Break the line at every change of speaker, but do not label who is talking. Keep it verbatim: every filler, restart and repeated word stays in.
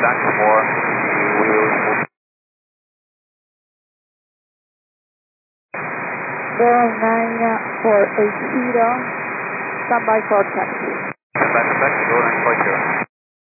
back for we will
Zero nine four eight zero, standby for taxi.
stand by for taxi, go nine four zero.